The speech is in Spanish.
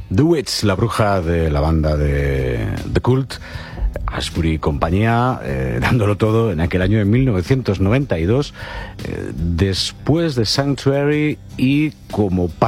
The Witch, la bruja de la banda de The Cult, Ashbury y compañía, dándolo todo en aquel año de 1992, después de Sanctuary y como